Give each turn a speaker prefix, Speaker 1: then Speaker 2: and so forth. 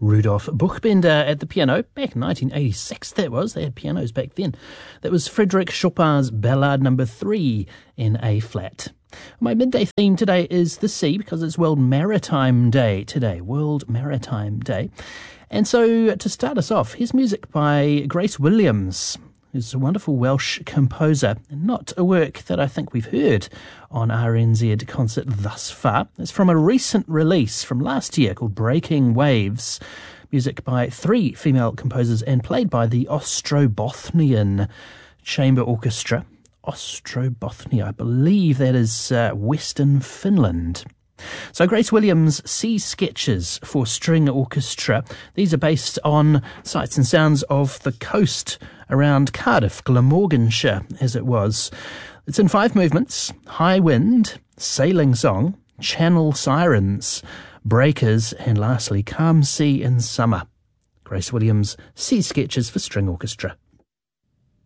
Speaker 1: Rudolf Buchbinder at the piano, back in 1986 that was. They had pianos back then. That was Frédéric Chopin's Ballade No. 3 in A-flat. My midday theme today is the sea, because it's World Maritime Day today. World Maritime Day. And so to start us off, here's music by Grace Williams, who's a wonderful Welsh composer, and not a work that I think we've heard on RNZ Concert thus far. It's from a recent release from last year called Breaking Waves, music by 3 female composers and played by the Ostrobothnian Chamber Orchestra. Ostrobothnia, I believe that is Western Finland. So Grace Williams' Sea Sketches for String Orchestra. These are based on sights and sounds of the coast around Cardiff, Glamorganshire as it was. It's in 5 movements: high wind, sailing song, channel sirens, breakers, and lastly calm sea in summer. Grace Williams' Sea Sketches for String Orchestra.